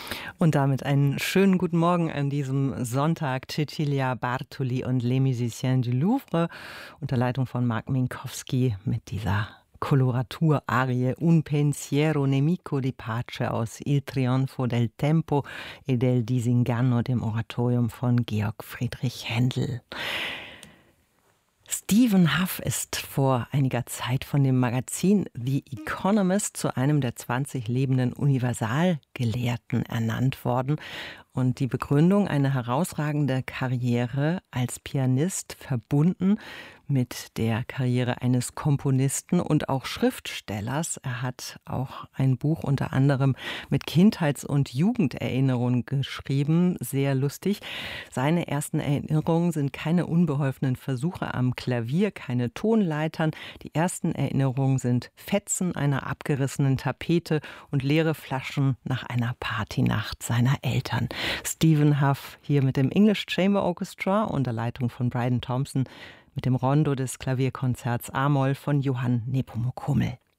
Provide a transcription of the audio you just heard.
Und damit einen schönen guten Morgen an diesem Sonntag. Cecilia Bartoli und Les Musiciens du Louvre unter Leitung von Marc Minkowski mit dieser Koloratur-Arie Un pensiero nemico di pace aus Il trionfo del tempo e del disinganno, dem Oratorium von Georg Friedrich Händel. Stephen Hough ist vor einiger Zeit von dem Magazin The Economist zu einem der 20 lebenden Universalgelehrten ernannt worden. Und die Begründung: eine herausragende Karriere als Pianist, verbunden mit der Karriere eines Komponisten und auch Schriftstellers. Er hat auch ein Buch unter anderem mit Kindheits- und Jugenderinnerungen geschrieben, sehr lustig. Seine ersten Erinnerungen sind keine unbeholfenen Versuche am Klavier, keine Tonleitern. Die ersten Erinnerungen sind Fetzen einer abgerissenen Tapete und leere Flaschen nach einer Partynacht seiner Eltern. Stephen Hough hier mit dem English Chamber Orchestra unter Leitung von Bryden Thompson mit dem Rondo des Klavierkonzerts A-Moll von Johann Nepomuk Hummel.